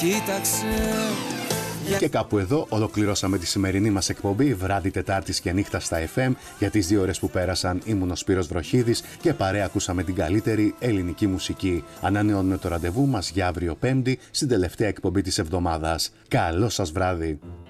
κοίταξε. Και κάπου εδώ ολοκληρώσαμε τη σημερινή μας εκπομπή βράδυ Τετάρτης και νύχτα στα FM. Για τις 2 ώρες που πέρασαν ήμουν ο Σπύρος Βροχίδης και παρέα ακούσαμε την καλύτερη ελληνική μουσική. Ανανεώνουμε το ραντεβού μας για αύριο Πέμπτη στην τελευταία εκπομπή της εβδομάδας. Καλό σας βράδυ!